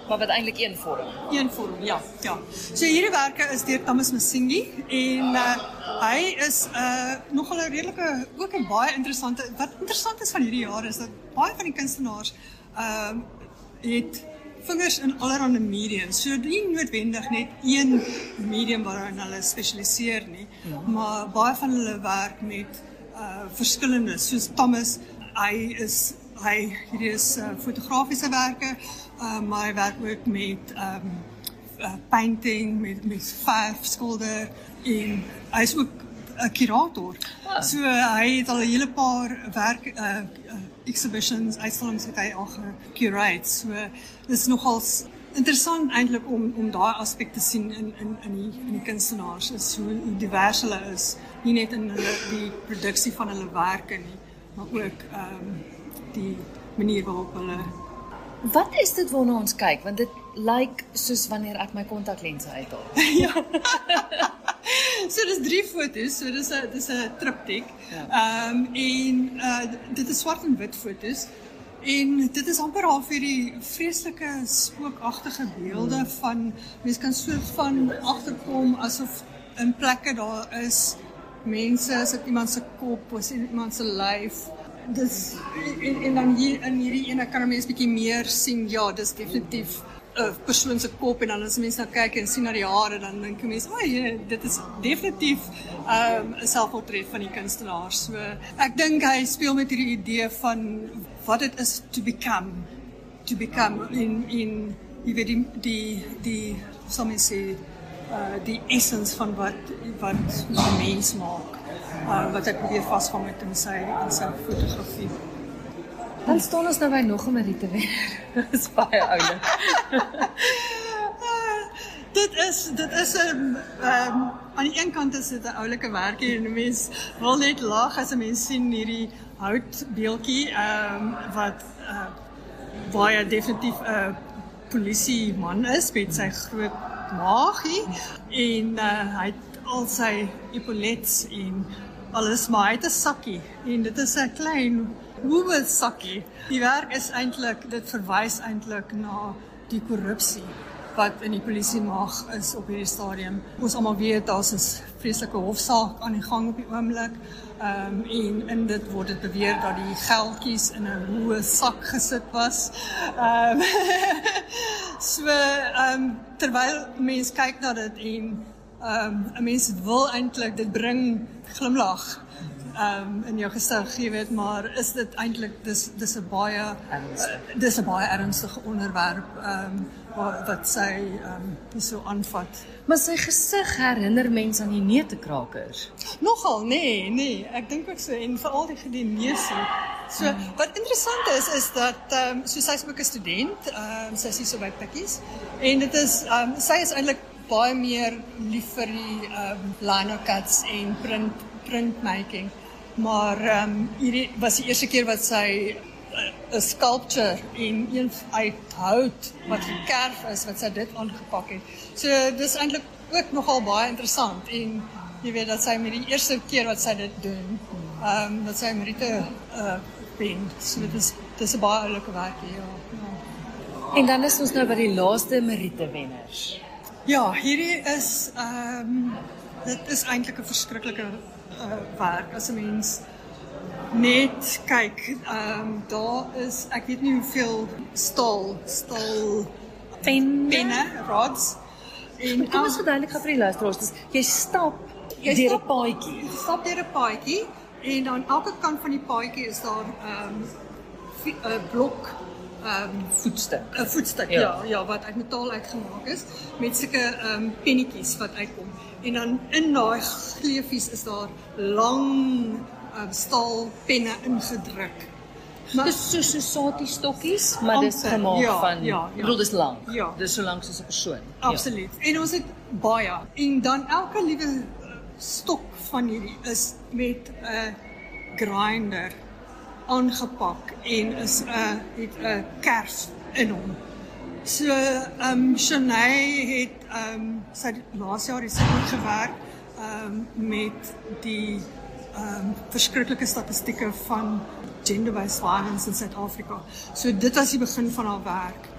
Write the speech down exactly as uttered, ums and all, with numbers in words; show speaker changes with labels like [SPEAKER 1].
[SPEAKER 1] maar wat eintlik een vorm.
[SPEAKER 2] Een vorm, ja, ja. So hierdie werke is deur Thomas Masingi en uh, hy is uh, nogal 'n redelike, ook 'n baie interessante, wat interessant is van hierdie jaar is dat baie van die kunstenaars uh, het vingers in allerlei mediums, so nie noodwendig net een medium waarin hulle spesialiseer nie, ja. maar baie van hulle werk met uh, verskillende, soos Thomas, hy is, hy, hierdie is uh, fotografiese werke, uh, maar hy werk ook met um, uh, painting, met, met verf, skilder, en hy is ook 'n curator, ah. so uh, hy het al 'n hele paar werk, uh, uh, exhibitions, uitstallings het hy al gecurate, so dit is nogal interessant eintlik om, om daai aspek te sien in, in, in, die, in die kunstenaars, is hoe, hoe divers hulle is, nie net in hulle, die produksie van hulle werke nie, maar ook um, die manier waarop hulle...
[SPEAKER 1] Wat is dit waarna ons kyk? Want dit lyk soos wanneer ek my kontaklense uithaal.
[SPEAKER 2] Ja. So dis drie foto's, so dis 'n dis 'n triptyk. Ja. Um, en uh, dit is swart en wit foto's. En dit is amper half hierdie vreeslike spookagtige beelde hmm. van, mens kan so van agterkom asof in plekke daar is mense, as dit iemand se kop of iemand se lyf. Dis en, en dan hier in hierdie ene kan 'n mens bietjie meer sien, ja, dis definitief 'n uh, persoon se kop, en dan as mense nou kyk en sien na die hare, dan dink jy mense, "O, ja, dit is definitief 'n um, selfportret van die kunstenaar." So ek dink hy speel met hierdie idee van wat dit is to become, to become in in jy weet die die die sal mens sê uh, die essence van wat wat 'n mens maak. Uh, wat hy probeer vasvang met in sy in sy fotografie.
[SPEAKER 1] Dan staan ons nou by nog 'n Merite wenner. Dit is baie oulik.
[SPEAKER 2] uh, dit is dit is 'n um, um, aan die een kant is dit 'n oulike werkie en 'n mens wil net lag as 'n mens sien hierdie houtbeeldjie um, wat uh, baie definitief 'n uh, polisieman is met sy groot maagie en uh, hy het al sy epaulets en alles, maar hy het 'n sakkie en dit is 'n klein Woolworth sakkie. Die werk is eintlik, dit verwys eintlik na die korrupsie wat in die polisie mag is op hierdie stadium. Ons almal weet daar's 'n vreeslike hofsaak aan die gang op die oomblik. Um, en in dit word dit beweer dat die geldjies in 'n hoë sak gesit was. Um, so um, terwyl mense kyk na dit en Um, 'n mens wil eintlik, dit bring glimlag um, in jou gesig, jy weet, maar is dit eintlik, dis dis 'n baie uh, dis 'n baie ernstige onderwerp um, wat, wat sy um, so aanvat.
[SPEAKER 1] Maar sy gesig herinner mense aan die neutekrakers.
[SPEAKER 2] Nogal, nee, nee, ek dink ook so, en veral die gedeneuse. So, hmm. wat interessant is, is dat, um, so sy is ook 'n student, um, sy is hier so by Pikkies, en dit is, um, sy is eintlik baie meer lief vir die um, lino cuts en print, printmaking. Maar um, hierdie was die eerste keer wat sy 'n uh, sculpture en een uit hout wat gekerf is, wat sy dit aangepak het. So dis eintlik ook nogal baie interessant en jy weet dat sy met die eerste keer wat sy dit doen, um, dat sy Merite uh, pen. So dit is dis 'n baie oulike werk hier. Ja, ja.
[SPEAKER 1] En dan is ons nou by die laaste Merite wenners.
[SPEAKER 2] Ja, hierdie is, um, dit is eintlik 'n verskriklike uh, werk, as 'n mens net kyk, um, daar is, ek weet nie hoeveel staal, staal
[SPEAKER 1] Pen,
[SPEAKER 2] penne, rods. En
[SPEAKER 1] kom ons verduidelik gou vir die luisteraars, dus jy stap deur 'n paadjie.
[SPEAKER 2] Jy stap deur 'n paadjie, en aan elke kant van die paadjie is daar 'n um, blok, Um,
[SPEAKER 1] voetstuk.
[SPEAKER 2] 'n voetstuk, ja. ja, ja, wat uit metaal uitgemaak is, met sulke um, pennetjies wat uitkom. En dan in daai gleefies is daar lang um, staal penne ingedruk.
[SPEAKER 1] Maar dis so so satiestokkies, maar dis gemaak
[SPEAKER 2] ja,
[SPEAKER 1] van,
[SPEAKER 2] ja, ja.
[SPEAKER 1] Ek bedoel dis lank.
[SPEAKER 2] Ja.
[SPEAKER 1] Dis so lank soos 'n persoon.
[SPEAKER 2] Absoluut. Ja. En ons het baie. En dan elke liewe stok van hierdie is met 'n uh, grinder aangepak en is 'n uh, het 'n uh, kers in hom. So, ehm um, Shanae het ehm um, sy laas jaar het sy ook gewerk ehm um, met die ehm um, verskriklike statistieke van gender-based violence in Suid-Afrika. So dit was die begin van haar werk.